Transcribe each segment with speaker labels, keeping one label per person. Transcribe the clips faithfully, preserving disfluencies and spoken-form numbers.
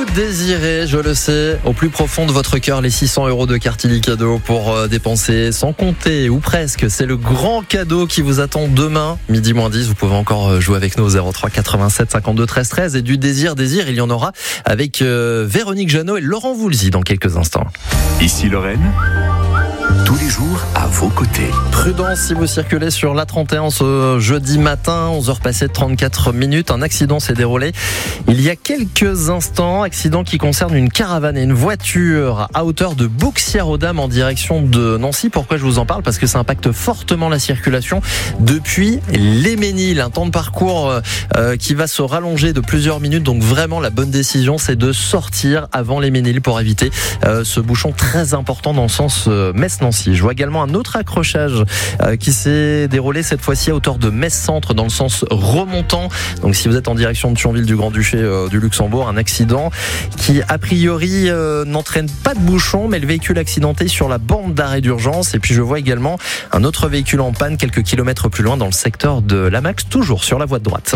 Speaker 1: désirez, je le sais, au plus profond de votre cœur, les six cents euros de Cartili cadeau pour euh, dépenser sans compter ou presque. C'est le grand cadeau qui vous attend demain, midi moins dix. Vous pouvez encore jouer avec nous au zéro trois quatre-vingt-sept cinquante-deux treize treize. Et du désir, désir, il y en aura avec euh, Véronique Jeannot et Laurent Voulzy dans quelques instants.
Speaker 2: Ici Lorraine, tous les jours à vos côtés.
Speaker 1: Prudence si vous circulez sur l'A trente et un ce jeudi matin, onze heures passées de trente-quatre minutes. Un accident s'est déroulé il y a quelques instants. Accident qui concerne une caravane et une voiture à hauteur de Bouxières-aux-Dames en direction de Nancy. Pourquoi je vous en parle ? Parce que ça impacte fortement la circulation depuis les Ménil. Un temps de parcours euh, qui va se rallonger de plusieurs minutes. Donc vraiment la bonne décision, c'est de sortir avant les Ménil pour éviter euh, ce bouchon très important dans le sens euh, Metz-Nancy. Je vois également un autre accrochage euh, qui s'est déroulé cette fois-ci à hauteur de Metz-Centre dans le sens remontant. Donc si vous êtes en direction de Thionville-du-Grand-Duché euh, du Luxembourg, un accident qui a priori euh, n'entraîne pas de bouchon, mais le véhicule accidenté sur la bande d'arrêt d'urgence. Et puis je vois également un autre véhicule en panne quelques kilomètres plus loin dans le secteur de l'Amax, toujours sur la voie de droite.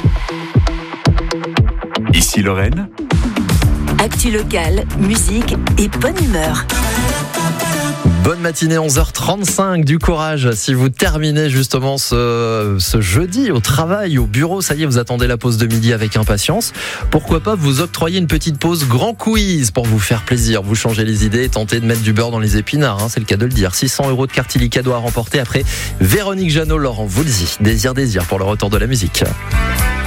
Speaker 2: Ici Lorraine,
Speaker 3: actu locale, musique et bonne humeur.
Speaker 1: Bonne matinée, onze heures trente-cinq, du courage si vous terminez justement ce, ce jeudi au travail, au bureau. Ça y est, vous attendez la pause de midi avec impatience. Pourquoi pas vous octroyer une petite pause grand quiz pour vous faire plaisir, vous changer les idées et tenter de mettre du beurre dans les épinards, hein, c'est le cas de le dire. six cents euros de Cartili cadeau à remporter après Véronique Jeannot, Laurent Voulzy. Désir, désir pour le retour de la musique.